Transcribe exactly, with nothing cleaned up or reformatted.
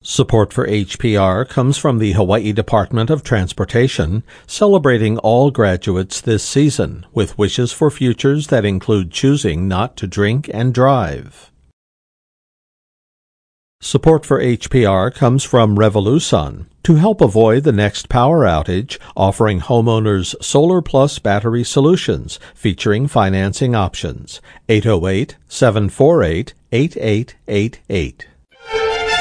Support for H P R comes from the Hawaii Department of Transportation, celebrating all graduates this season with wishes for futures that include choosing not to drink and drive. Support for H P R comes from Revolusun to help avoid the next power outage, offering homeowners Solar Plus battery solutions featuring financing options. eight oh eight, seven four eight, eight eight eight eight.